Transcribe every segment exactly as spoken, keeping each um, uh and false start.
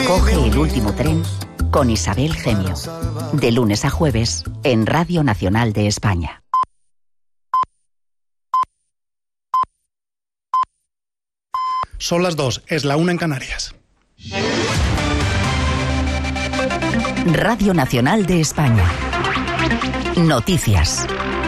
Coge el último tren con Isabel Gemio. De lunes a jueves en Radio Nacional de España. Son las dos, es la una en Canarias. Radio Nacional de España. Noticias.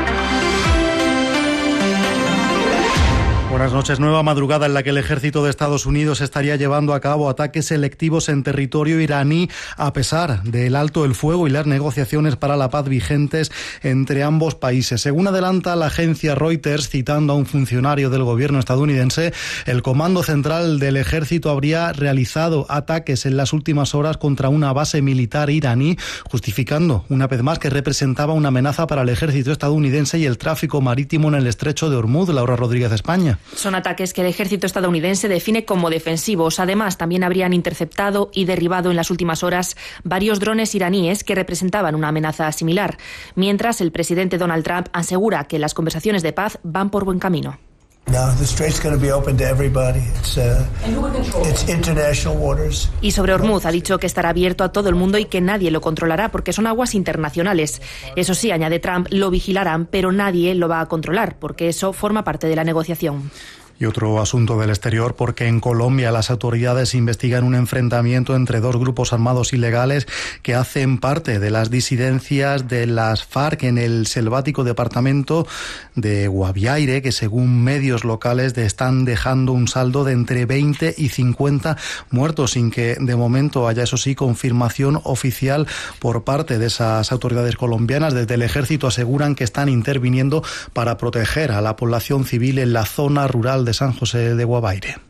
Buenas noches. Nueva madrugada en la que el ejército de Estados Unidos estaría llevando a cabo ataques selectivos en territorio iraní a pesar del alto el fuego y las negociaciones para la paz vigentes entre ambos países. Según adelanta la agencia Reuters, citando a un funcionario del gobierno estadounidense, el Comando Central del Ejército habría realizado ataques en las últimas horas contra una base militar iraní, justificando una vez más que representaba una amenaza para el ejército estadounidense y el tráfico marítimo en el estrecho de Hormuz. Laura Rodríguez, España. Son ataques que el ejército estadounidense define como defensivos. Además, también habrían interceptado y derribado en las últimas horas varios drones iraníes que representaban una amenaza similar. Mientras, el presidente Donald Trump asegura que las conversaciones de paz van por buen camino. Y sobre Hormuz ha dicho que estará abierto a todo el mundo y que nadie lo controlará porque son aguas internacionales. Eso sí, añade Trump, lo vigilarán, pero nadie lo va a controlar porque eso forma parte de la negociación. Y otro asunto del exterior, porque en Colombia las autoridades investigan un enfrentamiento entre dos grupos armados ilegales que hacen parte de las disidencias de las FARC en el selvático departamento de Guaviare, que según medios locales están dejando un saldo de entre veinte y cincuenta muertos, sin que de momento haya, eso sí, confirmación oficial por parte de esas autoridades colombianas. Desde el ejército aseguran que están interviniendo para proteger a la población civil en la zona rural de San José de Guaviare.